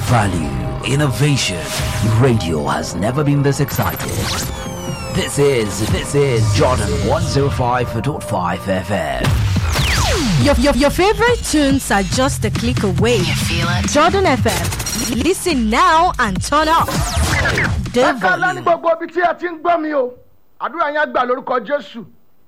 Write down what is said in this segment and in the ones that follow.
Value, innovation. Radio has never been this excited. This is Jordan 105.5 FM. Your favorite tunes are just a click away. You feel it? Jordan FM. Listen now and turn up the volume. gbogbo ibi tí ẹ ti ń gbọ́ mi o àdúrà yẹn gbà lórúkọ Jésù.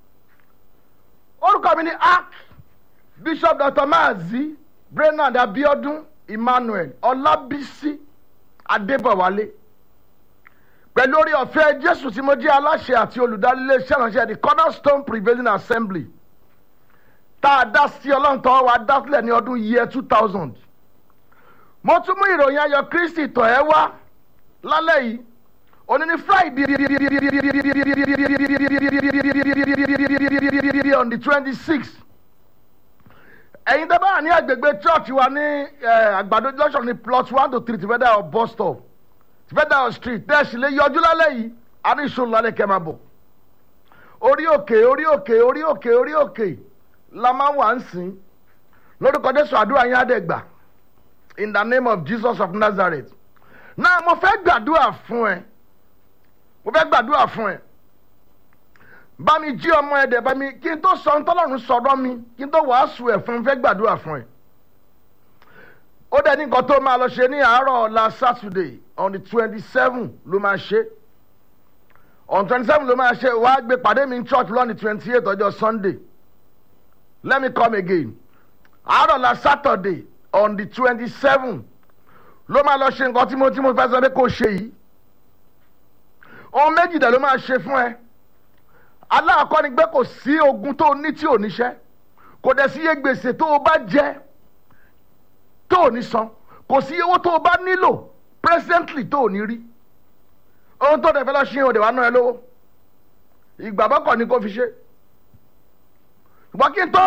Orúkọ mi ni Bishop Dr. Maazi Brennan Abiodun Emmanuel Ọlábísí Adébọ̀wálé. Pẹ̀lú orí ọ̀fẹ́ Jésù tí mo jẹ́ aláṣẹ àti olùdarí iléeṣẹ́ ìránṣẹ́ the Cornerstone Prevailing Assembly. Tá a dá sí Ọlọ́run tó wá dá sílẹ̀ ní ọdún year 2000. Mo tún mú ìròyìn ayọ̀ Kristi tọ̀ ẹ́ wá lálẹ́ yìí. Òní ni Friday on the 26th. Ẹ̀yin tẹ́ bá wà ní agbègbè church wa ní Àgbàdo junction ní plot 1 to 3 Tìfẹ́dà bus stop Tìfẹ́dà street tẹ́sí lè yọjú lálẹ́ yìí a ní ìṣòro lálẹ́ kẹ́ máa bọ̀. Orí òkè la máa wà ń sìn lórúkọ Jésù àdúrà yín á dẹ̀ gbà in the name of Jesus of Nazareth. Náà mo fẹ́ gbàdúrà fún ẹ. Bá mi jí ọmọ ẹ dẹ̀ bá mi kí n tó sọ ntọ́lọ́run sọ̀rọ̀ mi kí n tó wàásù ẹ̀ fún fẹ́ gbàdúrà fún ẹ. Ó dẹ̀ ní nǹkan tó máa lọ ṣe ní àárọ̀ ọ̀la Saturday on the 27 ló máa ṣe. On 27 ló máa ṣe wàá gbé pàdé mi ní church lọ́ni 28 ọjọ́ Sunday. Let me come again. Àárọ̀ ọ̀la Saturday on the 27 ló máa lọ ṣe nǹkan tí mo fẹ́ sọ pé kò ṣe yìí. Ohun méjì dẹ̀ ló máa ṣe fún ẹ. Aláàkọ́ ni pé kò sí ogun tó ní tí ò níṣẹ́, kò dẹ̀ sí iye gbèsè tó o bá jẹ tó ò ní san, kò sí owó tó o bá nílò presently tó ò ní rí. Ohun tó dẹ̀ fẹ́ lọ ṣe òde wà náà ẹ lówó. Ìgbàgbọ́ kọ́ ni kò fi ṣe. Ṣùgbọ́n kí n tó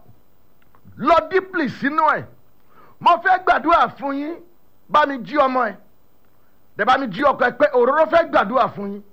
lọ deeply sínú ẹ̀, mo fẹ́ gbàdúrà fún yín, bá mi jí ọmọ ẹ̀, dẹ̀ bá mi jí ọkọ ẹ̀ pé òróró fẹ́ gbàdúrà fún yín.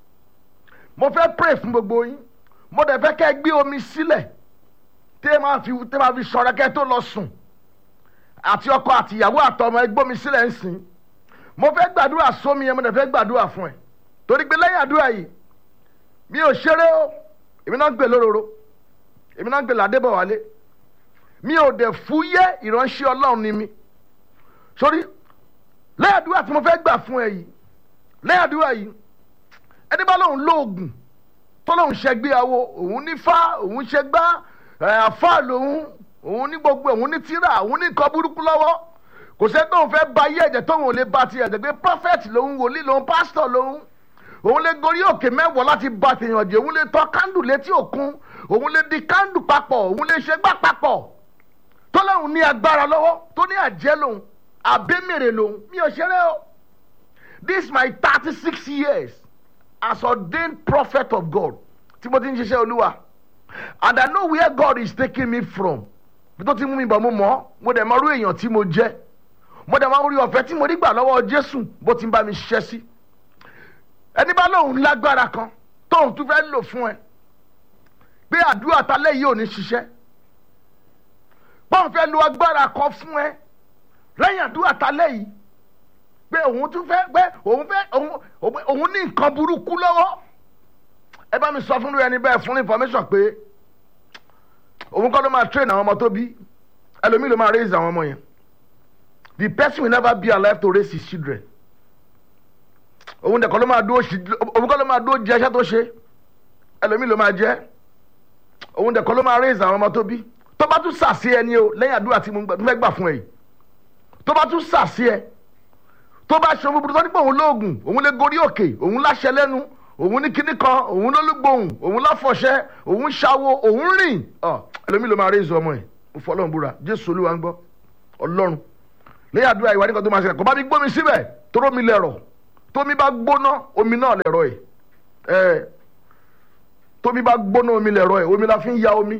Mo fẹ́ pray fún gbogbo yín. Mo dẹ̀ fẹ́ kẹ́ gbé omi sílẹ̀ tẹ́ máa fi ṣọ̀rẹ́ kẹ́ tó lọ sùn. Àti ọkọ àti ìyàwó àtọmọ ẹ gbómi sílẹ̀ ń sìn. Mo fẹ́ gbàdúrà sómi yẹn, mo dẹ̀ fẹ́ gbàdúrà fún ẹ. Torí pé lẹ́yìn àdúrà yìí, mi ò ṣeré o. Èmi náà ń gbé lóróró. Èmi náà ń gbé ládébọ̀wálé. Mi ò dẹ̀ fúyẹ́ ìránṣẹ́ Ọlọ́run ni mi. Sórí lẹ́yìn àdúrà tí mo fẹ́ gbà fún ẹ yìí. Lẹ́yìn àdúrà yìí. Ẹni bá lóun lóògùn tó lóun ṣẹgbéyàwó òun nífá òun ṣẹgbá àfáà lòun òun ní gbogbo òun ní tírà òun ní nǹkan burúkú lọ́wọ́ kò sẹ́ tóun fẹ́ ba ayé ẹ̀jẹ̀ tóun ò lè ba ti ẹ̀jẹ̀ pé prophet lòun wòlíì lòun pastor lòun òun lè gorí òkè mẹ́wàá láti ba tèèyàn jẹ́ òun lè tọ́ kándù létí òkun òun lè di kándù papọ̀ òun lè ṣẹgbá papọ̀ tó lóun ní agbára lọ́wọ́ tó ní àjẹ́ lòun àbẹ́mẹ̀rẹ̀ lòun mi ò ṣeré o. This is my 36 years as ordained prophet of God. Timothy Njise Oluwa. And I know where God is taking me from. Bí tó ti mú mi bọ̀ mo mọ̀, mo dẹ̀ mọ̀ irú èèyàn tí mo jẹ́. Mo dẹ̀ mọ̀ orí ọ̀fẹ́ tí mo rí gbà lọ́wọ́ Jésù bó ti ń bá mi ṣiṣẹ́ sí. Ẹni bá lóun lágbára kan tóun tún fẹ́ lò fún ẹ. Pé àdúrà talẹ́ yìí ò ní ṣiṣẹ́. Bọ́n fẹ́ lo agbára kan fún ẹ. Lẹ́yìn àdúrà talẹ́ yìí. Pé òun tún fẹ́ pé òun ní nǹkan burúkú lọ́wọ́. Ẹ bá mi sọ fún ẹni bẹ́ẹ̀ fún information pé òun kọ́ ló máa train àwọn ọmọ tó bí ẹlòmíì ló máa raise àwọn ọmọ yẹn. The person will never be alive to raise his children. Òun kọ́ ló máa dúró jẹ́ iṣẹ́ tó ṣe ẹlòmíì ló máa jẹ́. Òun kọ́ ló máa raise àwọn ọmọ tó bí. Tó bá tún sàsí ẹni o lẹ́yìn àdúrà tí mo fẹ́ gbà fún ẹ yìí. Tó bá tún sàsí ẹ tó bá ṣe búburú tó ní pé òun lóògùn òun lè gorí òkè òun láṣẹ lẹ́nu òun ní kíní kan òun lólúgbòhùn òun láfọ̀ṣẹ́ òun ṣàwo òun rìn ẹlòmíì ló máa rí ìzọ ọmọ ẹ̀ mo fọ́ Ọlọ́run búra Jésù Olúwa ń gbọ́ Ọlọ́run lẹ́yìn àdúrà ìwà nìkan tó máa ṣẹlẹ̀ kò bá mi gbómi síbẹ̀ toró mi lẹ̀rọ̀ tómi bá gbóná omi náà lẹ̀rọ̀ ẹ̀ tómi bá gbóná omi lẹ̀rọ̀ ẹ̀ omi la fi ń ya omi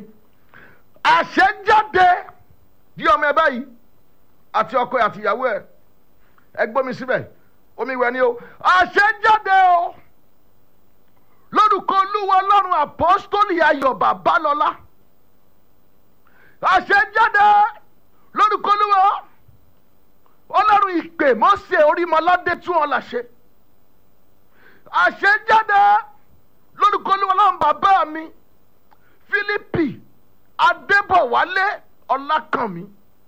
àṣẹjáde di ọmọ ẹ báyìí àti ọkọ àti ìyàwó ẹ ẹgbọ́n mi síbẹ̀ omi ìwẹ̀ ni o àṣẹjáde o lórúkọ Olúwa Ọlọ́run apọ́sítólì Ayọ̀ Babalọ́lá àṣẹjáde lórúkọ Olúwa Ọlọ́run ìpè ìpè Mósè Orímọládé tún wọn làṣẹ. Àṣẹjáde lórúkọ Olúwa Ọlọ́run bàbá mi Fílípì Adébọ̀wálé Ọlákànmí.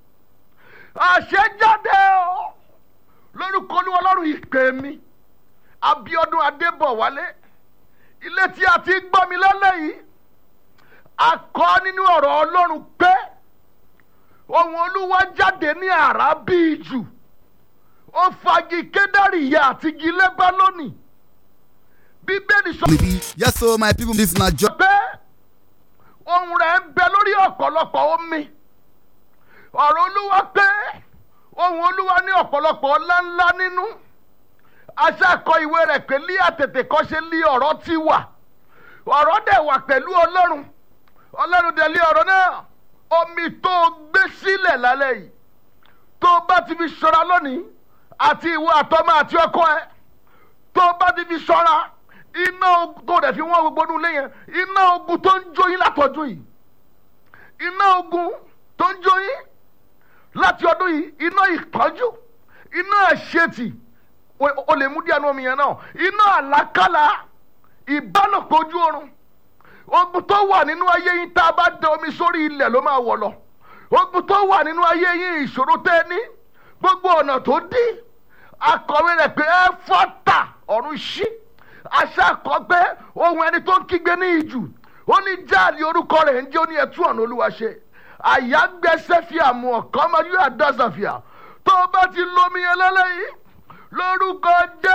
Àṣẹjáde lórúkọ Olúwa Ọlọ́run ìpè mi Abíọ́dún Adébọ̀wálé. Ilé tí a ti gbọ́ mi lálẹ́ yìí, a kọ́ nínú ọ̀rọ̀ Ọlọ́run pé ohùn Olúwa jáde ní àrá bí ijù, ó fagi Kédárì ya àti igi Lébánónì. Bíbélì sọ yes so my people, this na job. pé ohùn rẹ̀ ń bẹ lórí ọ̀pọ̀lọpọ̀ omi. Ọ̀rọ̀ Olúwa pé ohùn Olúwa ní ọ̀pọ̀lọpọ̀ ọlá ńlá nínú. Aṣáàkọ ìwé rẹ̀ pé lí àtètèkọ́ṣe lí ọ̀rọ̀ ti wà. Ọ̀rọ̀ dẹ̀ wà pẹ̀lú Ọlọ́run. Ọlọ́run dẹ̀ lé ọ̀rọ̀ náà. Omi tó gbé sílẹ̀ lálẹ́ yìí, tó bá ti fi ṣọ́ra lónìí, àti ìwọ àtọmọ àti ọkọ ẹ, tó bá ti fi ṣọ́ra, iná ogun tó dẹ̀ fi wọ́n gbogbo nínú ilé yẹn, iná ogun tó ń jó yín látọdún yìí, iná ogun tó ń jó yín láti ọdún yìí, iná ìpọ́njú, iná àṣetì, o lè mú díẹ̀ nínú omi yẹn náà, iná àlákàlà, ìbálòpọ̀ ojú oorun. Ogun tó wà nínú ayé yín tá a bá da omi sórí ilẹ̀ ló máa wọ̀ lọ. Ogun tó wà nínú ayé yín, ìṣòro tẹ́ ní, gbogbo ọ̀nà tó dí. Akọ̀wé rẹ̀ pé ẹ fọ́tà ọ̀run ṣí. Aṣáàkọ́ pé ohun ẹni tó ń kígbe ní ìjù, ó ní jáàlì orúkọ rẹ̀ ń jẹ́ ó ní ẹtú ọ̀nà Olúwa ṣe. Àyágbẹ́sẹ̀ fi àmú ọ̀kan ọmọ yóò àdásàfíà. Tó o bá ti lómi yẹn lálẹ́ yìí, lórúkọ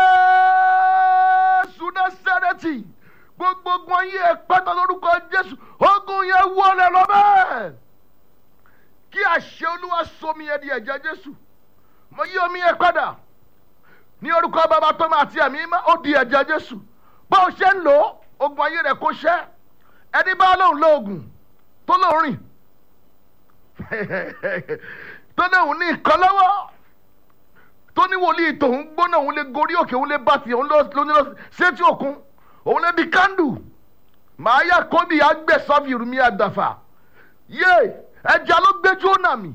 Jésù Násárẹ́tì, gbogbo ogun ayé ẹ pátá lórúkọ Jésù, ogun yẹn wọlé lọ bẹ́ẹ̀. Kí àṣẹ Olúwa somi ẹ di ẹ̀jẹ̀ Jésù. Mo yí omi yẹn padà ní orúkọ Bàbá Tọ́mọ àti Ẹ̀mí Mímọ́, ó di ẹ̀jẹ̀ Jésù. Bó o ṣe ń lò ó, ogun ayé rẹ̀ kó ṣẹ́. Ẹni bá lóun lo oògùn tó lóun rìn tó lóun ní nǹkan lọ́wọ́, tó ní wòlíì tòun gbóná, òun lè gorí òkè, òun lè bá tiẹ̀, òun ló ní lọ sétí òkun, òun lè di kándù. Màá yà kóbi àgbẹ̀sọ́fì ìrùmí àdàfà. Yé ẹja ló gbé Jónà mì,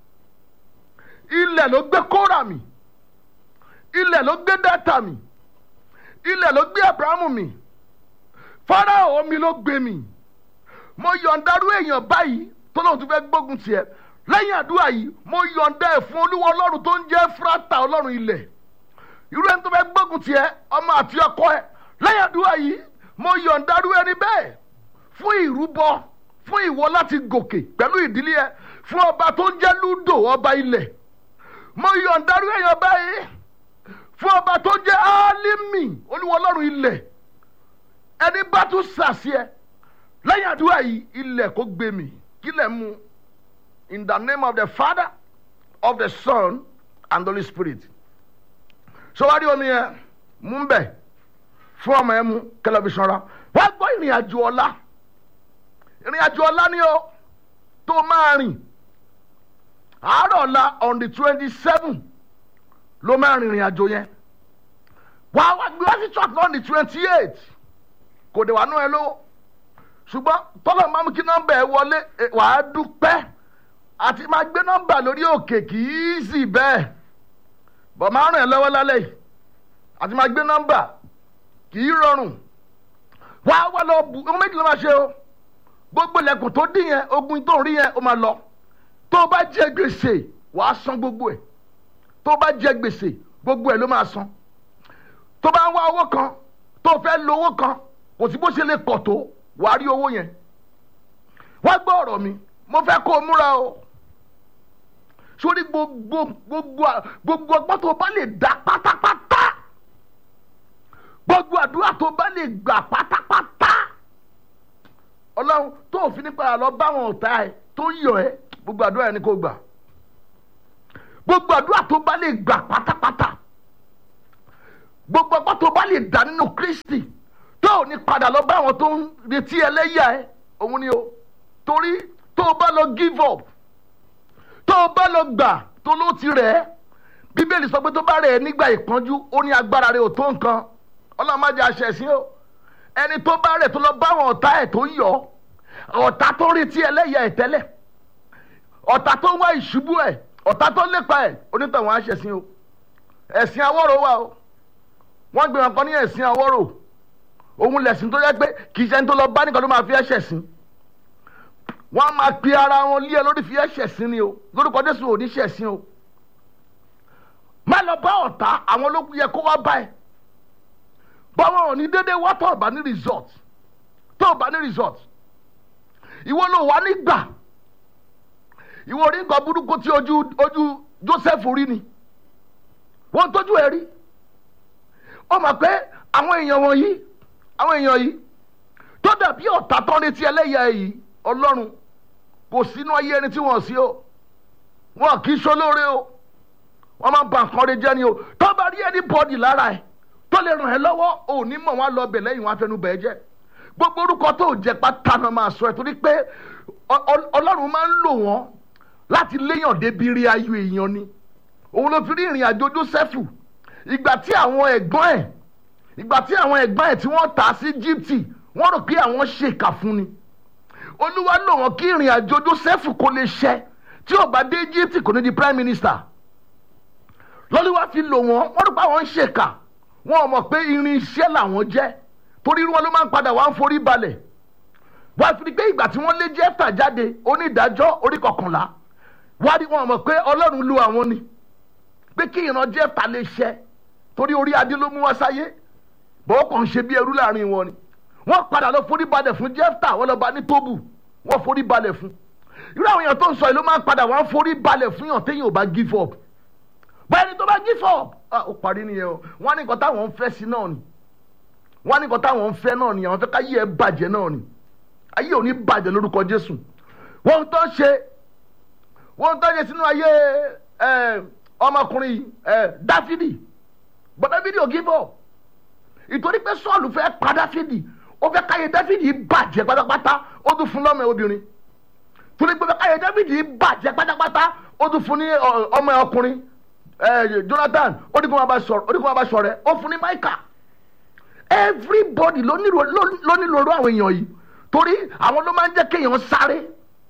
ilẹ̀ ló gbé Kórà mì, ilẹ̀ ló gbé Dátà mì, ilẹ̀ ló gbé Ábúráhámù mì, Fáráò omi ló gbé mì. Mo yọ̀ǹdarú èèyàn báyìí tó lóun tún fẹ́ gbógun tiẹ̀. Lẹ́yìn àdúrà yìí, mo yọ̀ǹda ẹ̀ fún Olúwa Ọlọ́run tó ń jẹ́ Éfúrátà, Ọlọ́run ilẹ̀. Irú ẹni tó fẹ́ gbógun tiẹ̀, ọmọ àti ọkọ ẹ̀. Lẹ́yìn àdúrà yìí, mo yọ̀ǹdarú ẹni bẹ́ẹ̀ fún ìrúbọ, fún ìwọ láti gòkè pẹ̀lú ìdílé ẹ, fún ọba tó ń jẹ́ Lúdò, ọba ilẹ̀. Mo yọ̀ǹdarú èèyàn báyìí fún ọba tó ń jẹ́ Álímì, Olúwa Ọlọ́run ilẹ̀. Ẹni bá tún sàṣẹ lẹ́yìn àdúrà yìí, ilẹ̀ kó gbé mì, kílẹ̀ mú. In the name of the Father, of the Son, and the Holy Spirit. So wá rí omi yẹn mú ń bẹ̀ fún ọmọ ẹ mú tẹlifíṣàn ra. Wá gbọ́ ìrìn àjò ọ̀la. Ìrìn àjò ọ̀la ni ó tó máa rìn. Àárọ̀ ọ̀la on the 27 ló máa rìn ìrìn àjò yẹn. Wá gbé wá sí church on the 28. Kò dé wà nú ẹ lówó. Ṣùgbọ́n tọ́lọ̀ máa mú kí nọ́mbà ẹ wọlé, wàá dúpẹ́. Àti máa gbé nọ́mbà lórí òkè kì í sì bẹ́ẹ̀. Bọ̀ máa ràn ẹ́ lọ́wọ́ lálẹ́ yìí. Àti máa gbé nọ́mbà kì í rọrùn. Wá lọ bu ohun méjì ló máa ṣe o. Gbogbo ilẹ̀kùn tó dín yẹn, ogun tó ń rí yẹn ó máa lọ. Tó o bá jẹ gbèsè, wàá san gbogbo ẹ̀. Tó o bá jẹ gbèsè, gbogbo ẹ̀ ló máa san. Tó o bá ń wá owó kan, tó o fẹ́ lo owó kan, kò sí bó ṣe lè pọ̀ tó, wàá rí owó yẹn. Wá gbọ́ ọ̀rọ̀ mi, mo fẹ́ kó o múra o. Sórí gbogbo ọgbọ́n tó bá lè dá pátápátá, gbogbo àdúrà tó bá lè gbà pátápátá, Ọlọ́run tó òfin nípa lọ bá wọn ọ̀tá ẹ tó yọ ẹ, gbogbo àdúrà yẹn ni kò gbà. Gbogbo àdúrà tó bá lè gbà pátápátá, gbogbo ọgbọ́n tó bá lè dá nínú Kristi tó ò ní padà lọ bá wọn tó ń retí ẹlẹ́yà ẹ, òun ni o. Torí tó o bá lọ give up, tó o bá lọ gbà tó ló ti rẹ̀ ẹ́, Bíbélì sọ pé tó bá rẹ̀ ẹ́ nígbà ìpọ́njú, ó ní agbára rẹ̀ ò tó nǹkan. Ọlọ́run má jẹ́ àṣẹ̀sín o. Ẹni tó bá rẹ̀ tó lọ bá àwọn ọ̀tá ẹ̀ tó yọ, ọ̀tá tó ń retí ẹlẹ́yà ẹ̀ tẹ́lẹ̀, ọ̀tá tó ń wá ìṣubú ẹ̀, ọ̀tá tó lépa ẹ̀, onítọ̀hún àṣẹ̀sín o. ẹ̀sìn awọ́rò wà o wọ́n gbé wọn kan ní ẹ̀sìn awọ́rò òun lẹ̀sìn tó yẹ pé kì í ṣe ń tó lọ bá nìkan ló máa fi ẹ̀ṣẹ̀ sìn wọ́n máa pe ara wọn lé ẹ lórí fi ẹ̀ṣẹ̀ sìn ni o lórúkọ Jésù ò ní ṣẹ̀sìn o má lọ bá ọ̀tá àwọn ológun yẹ kó wá bá ẹ báwọn ò ní déédéé wá tó bá ní result ìwọ ló wà nígbà ìwọ orí nǹkan burúkú tí ojú Joseph rí ni wọ́n tójú ẹ rí ó mọ̀ pé àwọn èèyàn yìí tó dàbí ọ̀tá tán létí ẹlẹ́yà yìí Ọlọ́run kò sínú ayé ẹni tí wọ́n sí o wọn kì í ṣolóore o wọ́n máa ń ba nǹkan rẹ jẹ́ ni o tó bá rí anybody lára ẹ̀ tó lè ràn ẹ́ lọ́wọ́ ò ní mọ̀ wọ́n lọ bẹ̀ lẹ́yìn wọn afẹnubẹ̀ ẹ jẹ́ gbogbo orúkọ tó jẹ́ pátá náà máa sọ ẹ̀ torí pé Ọlọ́run máa ń lò wọ́n láti léyàn débi rí ayọ̀ èèyàn ni òun ló fi rí ìrìn àjò Jósẹ́fù ìgbà tí àwọn ẹ̀gbọ́n ẹ̀ tí wọ́n tà sí Íjíbítì wọ́n rò pé àwọn ṣèkà fún ni Olúwa lò wọ́n kí ìrìn àjò Jósẹ́fù kó lè ṣẹ tí ò bá dé Íjíbítì kò ní di prime minister lọ́lúwa fi lò wọ́n rò pé àwọn ń ṣèkà wọn ò mọ̀ pé irin iṣẹ́ làwọn jẹ́ torí irú wọn ló máa ń padà wá ń forí balẹ̀ wá fi pé ìgbà tí wọ́n lé Jẹ́fítà jáde onídàájọ́ orí 11 wá rí wọn mọ̀ pé Ọlọ́run lò àwọn ni pé kí ìran Jẹ́fítà lè ṣẹ torí orí adé ló mú wá sáyé bọ́ọ̀ kàn ń ṣe bí ẹrú láàrin wọn ni wọ́n padà lọ forí balẹ̀ fún Jẹ́fítà wọ́n lọ bá ní Tóbù wọ́n forí balẹ̀ fún irú àwọn èèyàn tó ń sọ yìí ló máa ń padà wọ́n forí balẹ̀ fún yàn téèyàn ò bá give up báyìí ni tó bá give up ó parí nìyẹn o wọ́n ní nǹkan táwọn ń fẹ́ sí náà ni wọ́n ní nǹkan táwọn ń fẹ́ náà ni àwọn fẹ́ ká yí ẹ bàjẹ́ náà ni ayé ò ní bàjẹ́ lórúkọ Jésù wọ́n tó ṣe sínú ayé ọmọkùnrin Dáfídì but Dáfídì ò give up ìtorí pé Sọ́ọ̀lù fẹ́ pa Dáfídì ó fẹ́ káyé Dáfídì bàjẹ́ pátápátá ó tún fún lọ́mọ obìnrin torí pé ó fẹ́ káyé Dáfídì bàjẹ́ pátápátá ó tún fún ní ọmọ ọkùnrin Jonathan ó ní kó máa bá sọ̀rẹ́ ó fún ní Michael everybody ló nílò àwọn èèyàn yìí torí àwọn ló máa ń jẹ́ kéèyàn sáré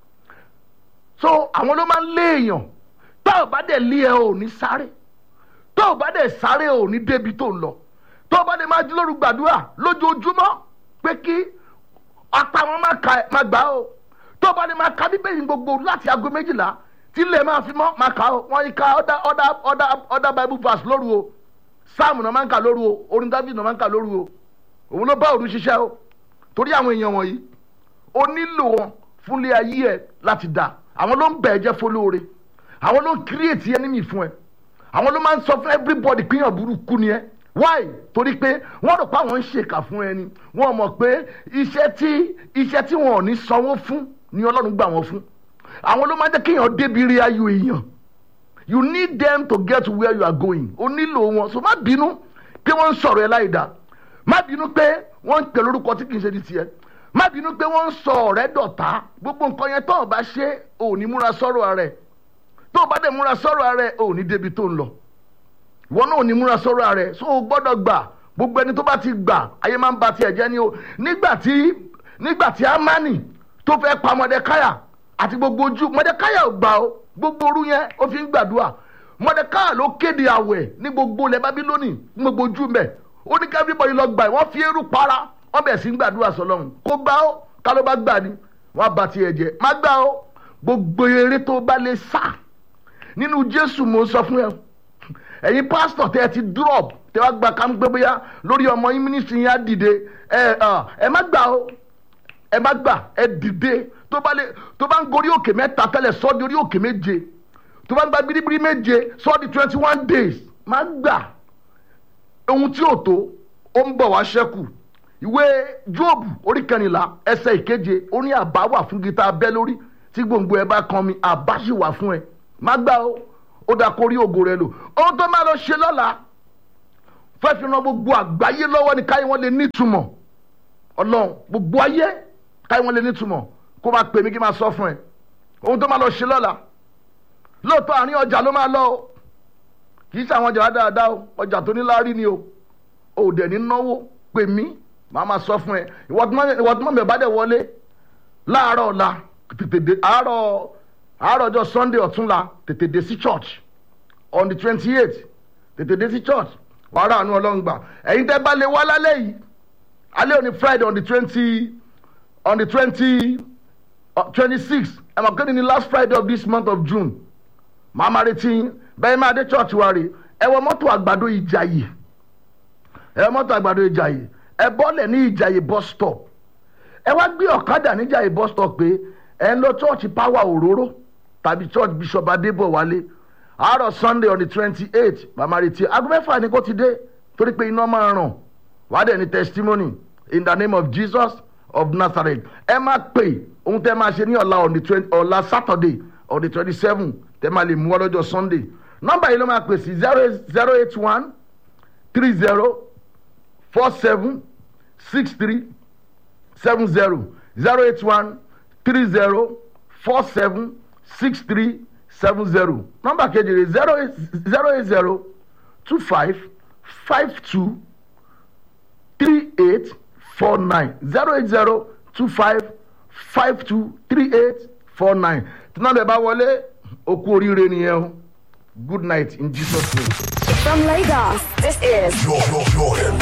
so àwọn ló máa ń lé èèyàn tó o bá dẹ̀ lé ẹ ò ní sáré tó o bá dẹ̀ sáré ò ní débi tó ń lọ tó o bá dẹ̀ máa jí lóru gbàdúrà lójoojúmọ́ pé kí apá wọn máa gbà ó tó o bá dẹ̀ máa ka Bíbélì gbogbo láti aago 12 tí ilẹ̀ máa fi mọ́ máa kà ó wọ́n yí ka other Bible verse lóru o Sáàmù náà máa ń kà lóru o orin David náà máa ń kà lóru o òun ló bá òru ṣiṣẹ́ o torí àwọn èèyàn wọ̀nyí o nílò wọn fúnlé ayé ẹ láti dà àwọn ló ń bẹ̀ ẹ́ jẹ́ fọlóore àwọn ló ń create enemy fún ẹ àwọn ló máa ń sọ fún everybody pé èèyàn burúkú ni ẹ why torí pé wọ́n rò pé àwọn ń ṣèkà fún ẹni wọ́n mọ̀ pé iṣẹ́ tí wọn ò ní sanwó fún ni Ọlọ́run gbà wọ́n fún àwọn ló máa ń jẹ́ kéèyàn débi rí ayọ̀ èèyàn you need them to get to where you are going o nílò wọn so má bínú pé wọ́n ń sọ̀rọ̀ ẹ láìda má bínú pé wọ́n ń pè lórúkọ tí kì í ṣe di tiẹ̀ má bínú pé wọ́n ń sọ ọ̀rẹ́ dọ̀tá gbogbo nǹkan yẹn tó o bá ṣe ò ní múra sọ́rọ̀ rẹ̀ tó o bá dẹ̀ múra sọ́rọ̀ rẹ̀ ò ní débi tó ń lọ ìwọ náà ò ní múra sọ́rọ̀ rẹ̀ so o gbọ́dọ̀ gbà gbogbo ẹni tó bá ti gbà ayé máa ń ba tiẹ̀ jẹ́ ni o nígbà tí Ámánì tó fẹ́ pa Mọ́dékáyà àti gbogbo ojú Mọ́dékáyà ò gbà o gbogbo òru yẹn ó fi ń gbàdúrà Mọ́dékáyà ló kéde àwẹ̀ ní gbogbo ilẹ̀ Bábílónì ní gbogbo ojú mẹ́ ó ní everybody lọ gbà wọ́n fi eérú para wọ́n bẹ̀ sí ń gbàdúrà sọ́lọ́run kó gbà ó ká ló bá gbà ní wọ́n bá tiẹ̀ jẹ́ má gbà ó gbogbo eré tó bá lè sá nínú Jésù mo sọ fún ẹ ẹ̀yin pásítọ̀ tẹ́ ẹ ti drop tẹ́ wá gba ká ń gbé bóyá lórí ọmọ yín mínísítì yín á dìde ẹ má gbà ó ẹ má gbà ẹ dìde tó bá ń gorí òkè 3 tẹ́lẹ̀ sọ́ di orí òkè 7 tó bá ń gba biribiri 7 sọ́ di 21 days má gbà ohun tí ò tó ó ń bọ̀ wá ṣẹ́kù ìwé Jóòbù orí 14 ẹsẹ̀ 7 ó ní àbá wà fún gita abẹ́ lórí tí gbòǹgbò ẹ bá kan mi àbá sì wà fún ẹ má gbà ó dá kórí ògo rẹ lò ohun tó máa lọ ṣe lọ́la fẹ́ fi ran gbogbo àgbáyé lọ́wọ́ ni káyé wọn lè nítumọ̀ Ọlọ́run gbogbo ayé káyé wọn lè nítumọ̀ kó máa pè mí kí máa sọ fún ẹ ohun tó máa lọ ṣe lọ́la lóòótọ́ àárín ọjà ló máa lọ o kì í ṣe àwọn ọjà dáadáa o ọjà tó ní láárí ni o ò dẹ̀ ní náwó pè mí màá máa sọ fún ẹ ìwọ tí mọ̀ mi bá dẹ̀ wọlé láàárọ̀ ọ̀la tètè dé àárọ̀ ọjọ́ Sunday ọ̀túnla tètè dé sí church on the 28th tètè dé sí church wàá rà àánú ọlọ́run gbà ẹ̀yin tẹ́ bá lè wá lálẹ́ yìí alẹ́ òní Friday on the 26th ẹ̀ máa kéde ní last Friday of this month of June màá máa retí bẹ́ẹ̀ máa dé church wa rè ẹ wọ mọ́tò àgbàdo Ìjàyè ẹ bọ́lẹ̀ ní Ìjàyè bus stop ẹ wá gbé ọ̀kadà ní Ìjàyè bus stop pé ẹ ń lọ church Power Òróró tàbí church Bishop Adébọ̀wálé àárọ̀ Sunday on the 28th màmá retí aago mẹ́fà ni kò ti dé torí pé iná máa ràn wá dẹ̀ ní testimony in the name of Jesus of Nazareth ẹ máa pè ohun tẹ́ máa ṣe ní ọ̀la Saturday on the 27th tẹ́ máa lè mú ọ lọ́jọ́ Sunday nọ́mbà yìí ló máa pè sí 081 30 47 63 70 081 30 47 63 70 nọ́mbà kejì rẹ̀ 080 25 52 38 49 080 25 52 38 49 tí náà lè bá wọlé okú oríire nìyẹn o good night in Jesus name. From Lagos, this is Jordan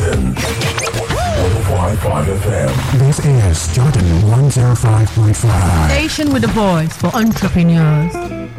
105.5 FM. This is Jordan 105.5. Station with a voice for entrepreneurs.